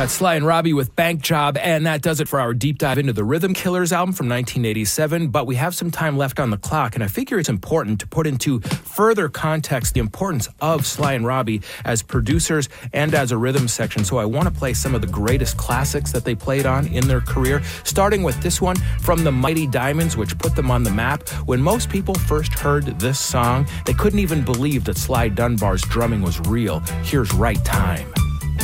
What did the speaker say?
That's Sly and Robbie with Bank Job, and that does it for our deep dive into the Rhythm Killers album from 1987. But we have some time left on the clock, and I figure it's important to put into further context the importance of Sly and Robbie as producers and as a rhythm section. So I want to play some of the greatest classics that they played on in their career, starting with this one from the Mighty Diamonds, which put them on the map. When most people first heard this song, they couldn't even believe that Sly Dunbar's drumming was real. Here's Right Time.